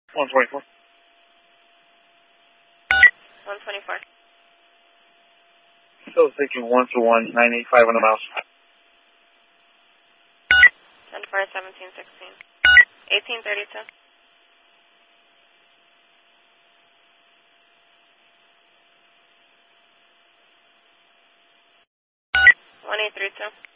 124. 124. Still taking 1 to 1, 985 on the mouse. 10 for 1716. 1832. 1832.